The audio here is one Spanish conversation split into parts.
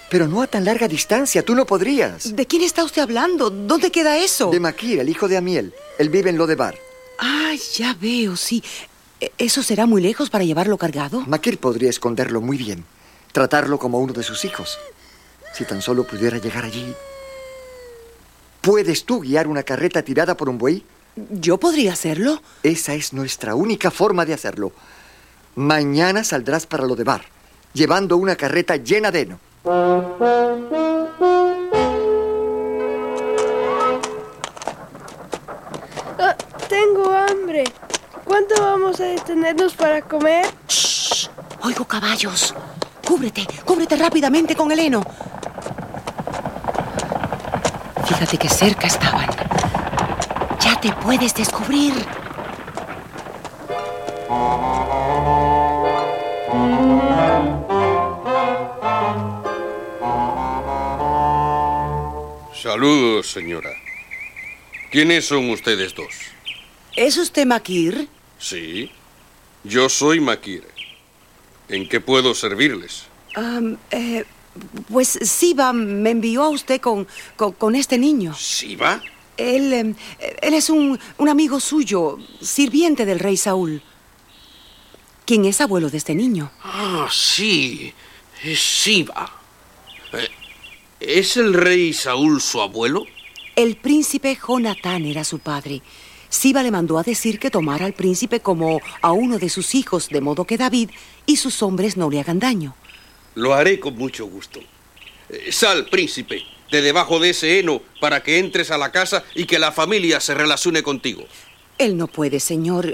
Pero no a tan larga distancia, tú no podrías. ¿De quién está usted hablando? ¿Dónde queda eso? De Makir, el hijo de Amiel. Él vive en Lodebar. Ah, ya veo, sí. ¿Eso será muy lejos para llevarlo cargado? Makir podría esconderlo muy bien. Tratarlo como uno de sus hijos. Si tan solo pudiera llegar allí. ¿Puedes tú guiar una carreta tirada por un buey? ¿Yo podría hacerlo? Esa es nuestra única forma de hacerlo. Mañana saldrás para Lodebar, llevando una carreta llena de heno. Tengo hambre. ¿Cuánto vamos a detenernos para comer? ¡Shh! Oigo caballos. Cúbrete rápidamente con el heno. Fíjate que cerca estaban. Ya te puedes descubrir. Saludos, señora. ¿Quiénes son ustedes dos? ¿Es usted Makir? Sí, yo soy Makir. ¿En qué puedo servirles? Pues Siba me envió a usted con este niño. ¿Siba? Él es un amigo suyo, sirviente del rey Saúl. ¿Quién es abuelo de este niño? Ah, sí, es Siba. ¿Es el rey Saúl su abuelo? El príncipe Jonatán era su padre. Siba le mandó a decir que tomara al príncipe como a uno de sus hijos, de modo que David y sus hombres no le hagan daño. Lo haré con mucho gusto. Sal, príncipe, de debajo de ese heno para que entres a la casa y que la familia se relacione contigo. Él no puede, señor.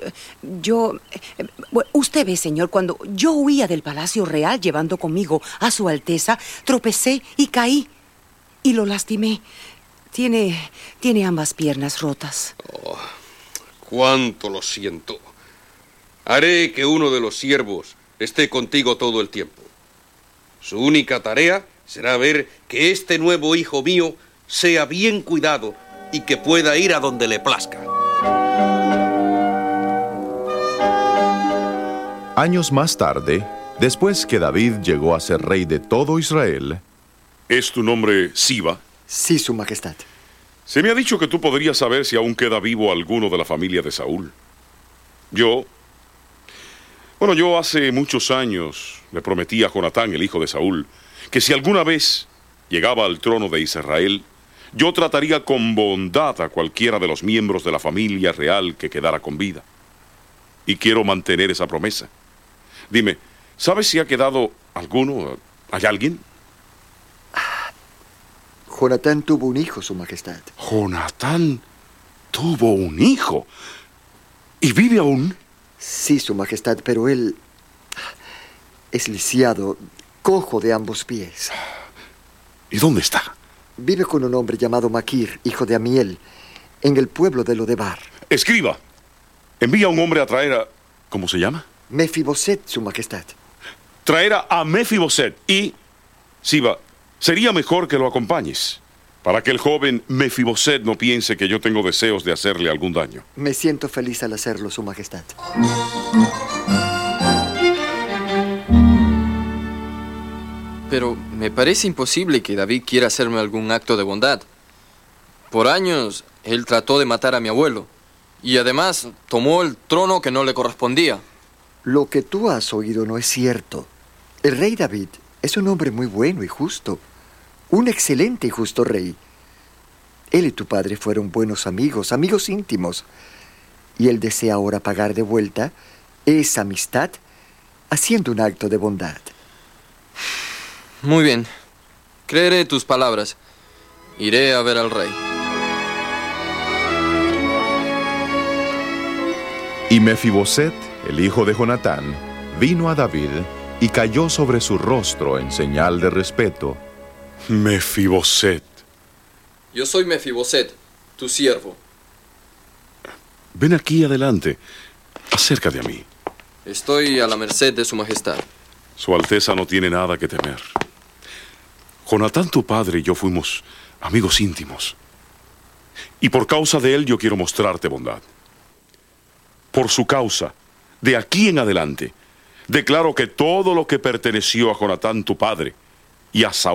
Usted ve, señor, cuando yo huía del Palacio Real llevando conmigo a su Alteza, tropecé y caí y lo lastimé. Tiene ambas piernas rotas. Oh, cuánto lo siento. Haré que uno de los siervos esté contigo todo el tiempo. Su única tarea será ver que este nuevo hijo mío sea bien cuidado y que pueda ir a donde le plazca. Años más tarde, después que David llegó a ser rey de todo Israel... ¿Es tu nombre Siba? Sí, su majestad. Se me ha dicho que tú podrías saber si aún queda vivo alguno de la familia de Saúl. Yo hace muchos años le prometí a Jonatán, el hijo de Saúl, que si alguna vez llegaba al trono de Israel, yo trataría con bondad a cualquiera de los miembros de la familia real que quedara con vida. Y quiero mantener esa promesa. Dime, ¿sabes si ha quedado alguno? ¿Hay alguien? Jonatán tuvo un hijo, su majestad. Jonatán tuvo un hijo. ¿Y vive aún? Sí, su majestad, pero él es lisiado, cojo de ambos pies. ¿Y dónde está? Vive con un hombre llamado Makir, hijo de Amiel, en el pueblo de Lodebar. Escriba. Envía a un hombre a traer a... ¿Cómo se llama? Mefiboset, su majestad. Traer a Mefiboset y... Siba, sería mejor que lo acompañes, para que el joven Mefiboset no piense que yo tengo deseos de hacerle algún daño. Me siento feliz al hacerlo, su majestad. Pero me parece imposible que David quiera hacerme algún acto de bondad. Por años, él trató de matar a mi abuelo. Y además, tomó el trono que no le correspondía. Lo que tú has oído no es cierto. El rey David es un hombre muy bueno y justo. Un excelente y justo rey. Él y tu padre fueron buenos amigos, amigos íntimos. Y él desea ahora pagar de vuelta esa amistad haciendo un acto de bondad. Muy bien. Creeré tus palabras. Iré a ver al rey. Y Mefiboset, el hijo de Jonatán, vino a David y cayó sobre su rostro en señal de respeto. Mefiboset. Yo soy Mefiboset, tu siervo. Ven aquí adelante. Acércate a mí. Estoy a la merced de su majestad. Su Alteza no tiene nada que temer. Jonatán, tu padre, y yo fuimos amigos íntimos. Y por causa de él yo quiero mostrarte bondad. Por su causa, de aquí en adelante, declaro que todo lo que perteneció a Jonatán, tu padre, y a Saúl,